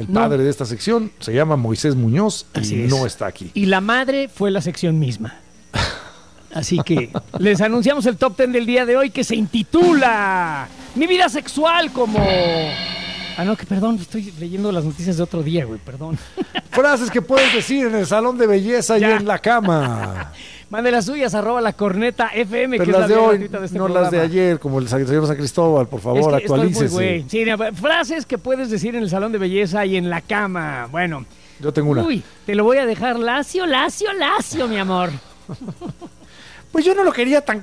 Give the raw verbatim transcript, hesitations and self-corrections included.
El padre no. de esta sección se llama Moisés Muñoz y Así es. no está aquí. Y la madre fue la sección misma. Así que les anunciamos el top ten del día de hoy, que se intitula Mi vida sexual como... Ah, no, que perdón, estoy leyendo las noticias de otro día, güey, perdón. Frases que puedes decir en el salón de belleza ya. y en la cama. Mande las suyas, arroba la corneta F M, Pero que las es la de hoy, de este no programa. las de ayer, como el señor San Cristóbal, por favor, es que actualícese. Estoy muy güey. Sí, frases que puedes decir en el salón de belleza y en la cama. Bueno. Yo tengo una. Uy, te lo voy a dejar lacio, lacio, lacio, mi amor. Pues yo no lo quería tan